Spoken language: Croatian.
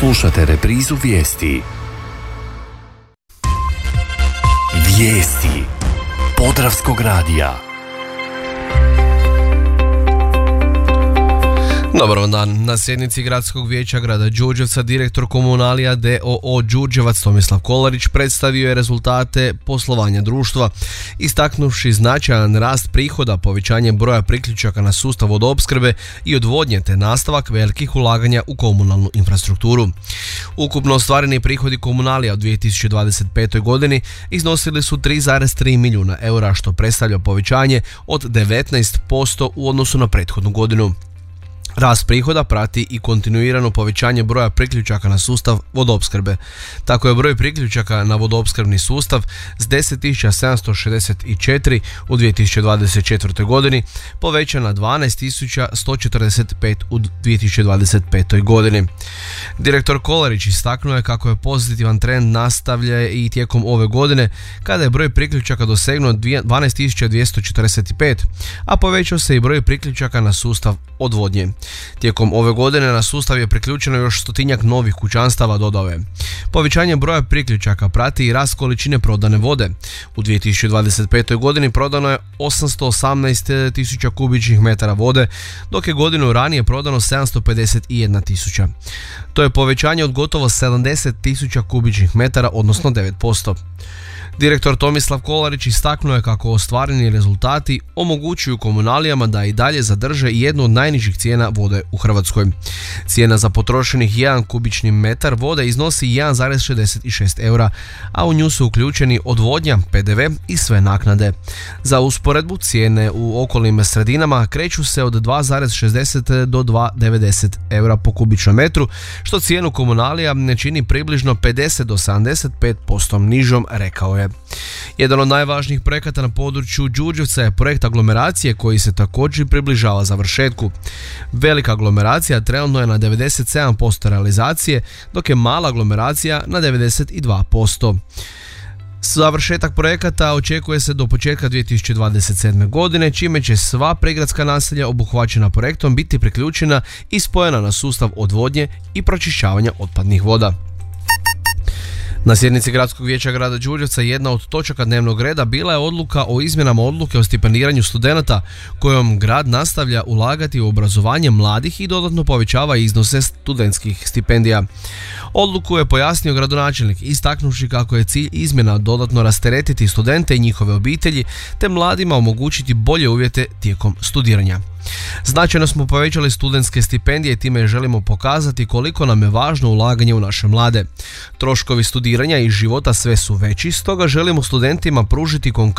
Slušate reprizu vijesti. Vijesti Podravskog radija. Dobar vam dan. Na sjednici Gradskog vijeća grada Đurđevca direktor Komunalija d.o.o. Đurđevac Tomislav Kolarić predstavio je rezultate poslovanja društva, istaknuvši značajan rast prihoda, povećanje broja priključaka na sustav vodoopskrbe i odvodnje te nastavak velikih ulaganja u komunalnu infrastrukturu. Ukupno ostvareni prihodi Komunalija u 2025. godini iznosili su 3,3 milijuna eura, što predstavlja povećanje od 19% u odnosu na prethodnu godinu. Rast prihoda prati i kontinuirano povećanje broja priključaka na sustav vodoopskrbe. Tako je broj priključaka na vodoopskrbni sustav s 10.764 u 2024. godini povećan na 12.145 u 2025. godini. Direktor Kolarić istaknuo je kako je pozitivan trend nastavlja i tijekom ove godine, kada je broj priključaka dosegnuo 12.245, a povećao se i broj priključaka na sustav odvodnje. Tijekom ove godine na sustav je priključeno još 100-tinjak novih kućanstava, dodao je. Povećanje broja priključaka prati i rast količine prodane vode. U 2025. godini prodano je 818.000 kubičnih metara vode, dok je godinu ranije prodano 751.000. To je povećanje od gotovo 70.000 kubičnih metara, odnosno 9%. Direktor Tomislav Kolarić istaknuo je kako ostvareni rezultati omogućuju komunalijama da i dalje zadrže jednu od najnižih cijena vode u Hrvatskoj. Cijena za potrošenih 1 kubični metar vode iznosi 1,66 eura, a u nju su uključeni odvodnja, PDV i sve naknade. Za usporedbu, cijene u okolnim sredinama kreću se od 2,60 do 2,90 eura po kubičnom metru, što cijenu komunalija ne čini približno 50 do 75% nižom, rekao je. Jedan od najvažnijih projekata na području Đurđevca je projekt aglomeracije koji se također približava završetku. Velika aglomeracija trenutno je na 97% realizacije, dok je mala aglomeracija na 92%. Završetak projekata očekuje se do početka 2027. godine, čime će sva prigradska naselja obuhvaćena projektom biti priključena i spojena na sustav odvodnje i pročišćavanja otpadnih voda. Na sjednici Gradskog vijeća grada Đurđevca jedna od točaka dnevnog reda bila je odluka o izmjenama odluke o stipendiranju studenata, kojom grad nastavlja ulagati u obrazovanje mladih i dodatno povećava iznose studentskih stipendija. Odluku je pojasnio gradonačelnik, istaknuvši kako je cilj izmjena dodatno rasteretiti studente i njihove obitelji, te mladima omogućiti bolje uvjete tijekom studiranja. Značajno smo povećali studentske stipendije i time želimo pokazati koliko nam je važno ulaganje u naše mlade. Troškovi studiranja i života sve su veći, stoga želimo studentima pružiti konkretno